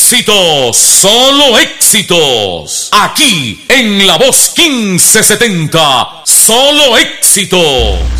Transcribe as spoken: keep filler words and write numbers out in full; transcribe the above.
éxitos, solo éxitos. Aquí en La Voz quince setenta, solo éxito.